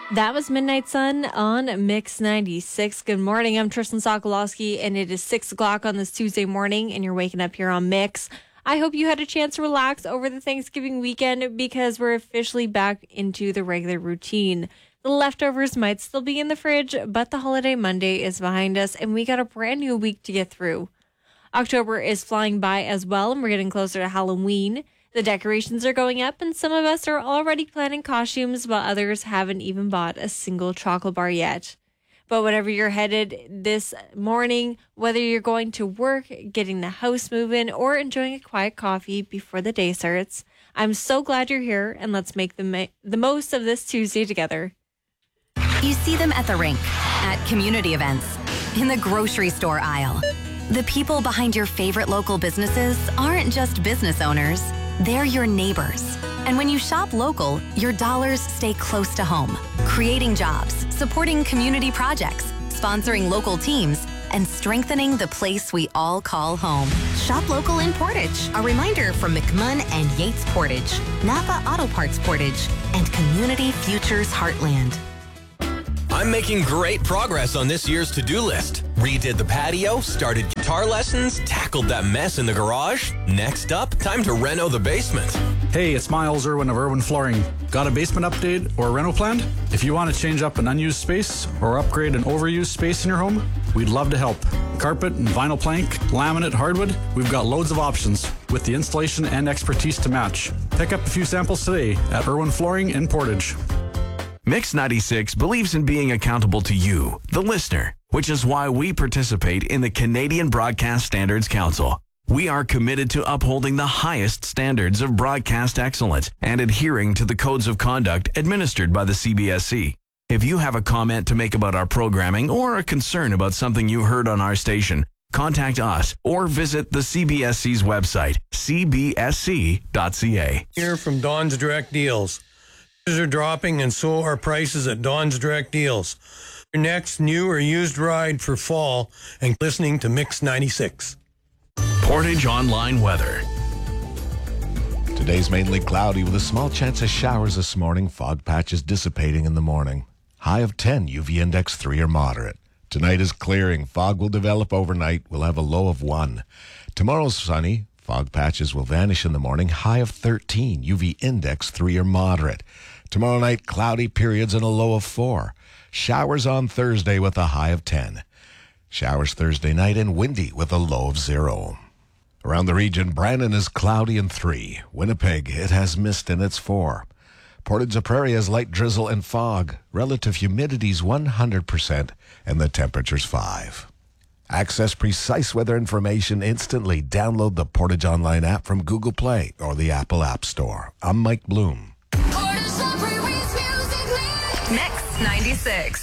That was Midnight Sun on Mix 96. Good morning. I'm Tristan Sokolowski, and it is 6 o'clock on this Tuesday morning, and you're waking up here on Mix. I hope you had a chance to relax over the Thanksgiving weekend because we're officially back into the regular routine. The leftovers might still be in the fridge, but the holiday Monday is behind us, and we got a brand new week to get through. October is flying by as well, and we're getting closer to Halloween. The decorations are going up, and some of us are already planning costumes, while others haven't even bought a single chocolate bar yet. But wherever you're headed this morning, whether you're going to work, getting the house moving, or enjoying a quiet coffee before the day starts, I'm so glad you're here, and let's make the most of this Tuesday together. You see them at the rink, at community events, in the grocery store aisle. The people behind your favorite local businesses aren't just business owners. They're your neighbors. And when you shop local, your dollars stay close to home, creating jobs, supporting community projects, sponsoring local teams, and strengthening the place we all call home. Shop local in Portage. A reminder from McMunn and Yates Portage, Napa Auto Parts Portage, and Community Futures Heartland. I'm making great progress on this year's to-do list. Redid the patio, started guitar lessons, tackled that mess in the garage. Next up, time to reno the basement. Hey, it's Miles Irwin of Irwin Flooring. Got a basement update or reno planned? If you want to change up an unused space or upgrade an overused space in your home, we'd love to help. Carpet and vinyl plank, laminate, hardwood, we've got loads of options with the installation and expertise to match. Pick up a few samples today at Irwin Flooring in Portage. Mix 96 believes in being accountable to you, the listener, which is why we participate in the Canadian Broadcast Standards Council. We are committed to upholding the highest standards of broadcast excellence and adhering to the codes of conduct administered by the CBSC. If you have a comment to make about our programming or a concern about something you heard on our station, contact us or visit the CBSC's website, cbsc.ca. Here from Don's Direct Deals. Prices are dropping, and so are prices at Don's Direct Deals. Your next new or used ride for fall and listening to Mix 96. Portage Online Weather. Today's mainly cloudy with a small chance of showers this morning. Fog patches dissipating in the morning. High of 10, UV index 3 or moderate. Tonight is clearing. Fog will develop overnight. We'll have a low of 1. Tomorrow's sunny. Fog patches will vanish in the morning. High of 13, UV index 3 or moderate. Tomorrow night, cloudy periods and a low of 4. Showers on Thursday with a high of 10. Showers Thursday night and windy with a low of 0. Around the region, Brandon is cloudy and 3. Winnipeg, it has mist and it's 4. Portage la Prairie has light drizzle and fog. Relative humidity's 100% and the temperature's 5. Access precise weather information instantly. Download the Portage Online app from Google Play or the Apple App Store. I'm Mike Bloom. Mix 96.